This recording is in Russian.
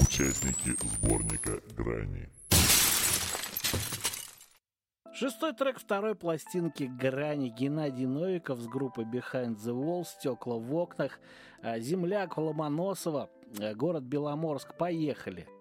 Участники сборника «Грани». Шестой трек второй пластинки «Грани». Геннадий Новиков с группой Behind the Wall, «Стекла в окнах», земляк Ломоносова, город Беломорск. Поехали.